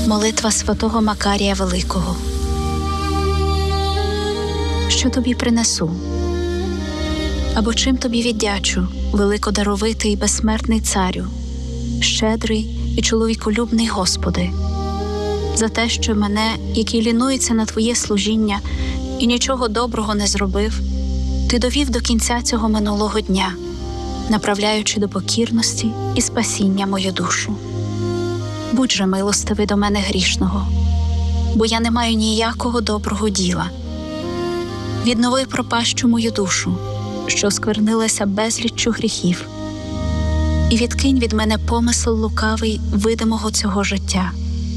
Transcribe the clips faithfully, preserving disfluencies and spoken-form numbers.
Молитва святого Макарія Великого. Що тобі принесу? Або чим тобі віддячу, великодаровитий і безсмертний царю, щедрий і чоловіколюбний Господи, за те, що мене, який лінується на Твоє служіння і нічого доброго не зробив, Ти довів до кінця цього минулого дня, направляючи до покірності і спасіння мою душу. Будь же милостивий до мене грішного, бо я не маю ніякого доброго діла. Віднови пропащу мою душу, що осквернилася безліччю гріхів, і відкинь від мене помисел лукавий видимого цього життя.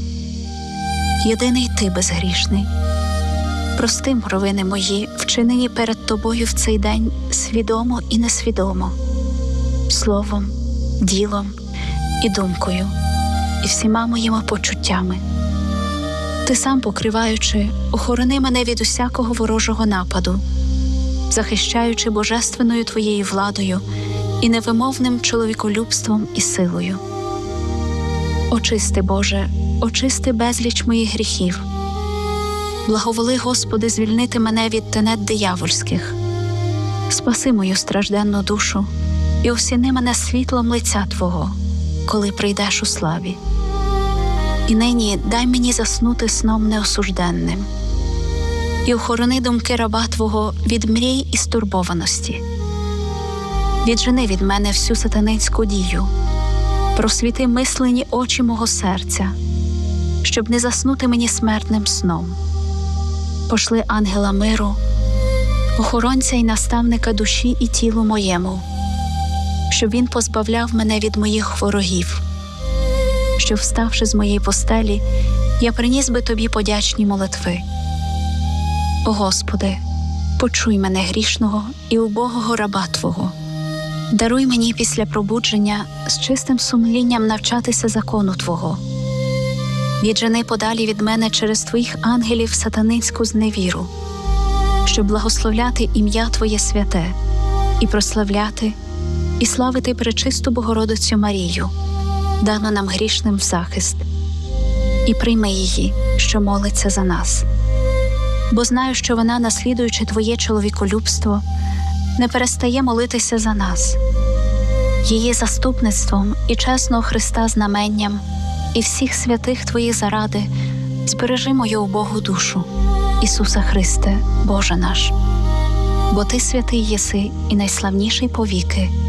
Єдиний Ти безгрішний. Прости провини мої, вчинені перед Тобою в цей день свідомо і несвідомо, словом, ділом і думкою, і всіма моїми почуттями. Ти сам, покриваючи, охорони мене від усякого ворожого нападу, захищаючи божественною Твоєю владою і невимовним чоловіколюбством і силою. Очисти, Боже, очисти безліч моїх гріхів. Благоволи, Господи, звільнити мене від тенет диявольських. Спаси мою стражденну душу і осіни мене світлом лиця Твого, коли прийдеш у славі. І нині дай мені заснути сном неосужденним. І охорони думки раба Твого від мрій і стурбованості. Віджени від мене всю сатанинську дію. Просвіти мислені очі мого серця, щоб не заснути мені смертним сном. Пошли ангела миру, охоронця й наставника душі і тілу моєму, щоб він позбавляв мене від моїх ворогів, щоб, вставши з моєї постелі, я приніс би Тобі подячні молитви. О Господи, почуй мене грішного і убогого раба Твого. Даруй мені після пробудження з чистим сумлінням навчатися закону Твого. Віджени подалі від мене через Твоїх ангелів сатанинську зневіру, щоб благословляти ім'я Твоє святе і прославляти, і славити пречисту Богородицю Марію, дану нам грішним в захист. І прийми її, що молиться за нас. Бо знаю, що вона, наслідуючи Твоє чоловіколюбство, не перестає молитися за нас. Її заступництвом і чесного Христа знаменням і всіх святих Твоїх заради збережи мою убогу душу, Ісусе Христе, Боже наш. Бо Ти святий єси і найславніший повіки.